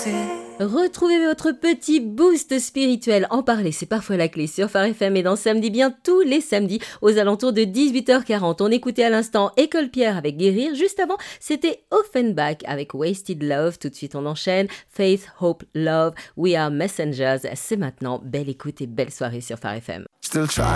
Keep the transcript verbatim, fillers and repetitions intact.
Retrouvez votre petit boost spirituel. En parler, c'est parfois la clé sur Phare F M et dans Samedi Bien tous les samedis aux alentours de dix-huit heures quarante. On écoutait à l'instant École Pierre avec Guérir. Juste avant, c'était Offenbach avec Wasted Love. Tout de suite, on enchaîne. Faith, Hope, Love, We Are Messengers. C'est maintenant. Belle écoute et belle soirée sur Phare F M.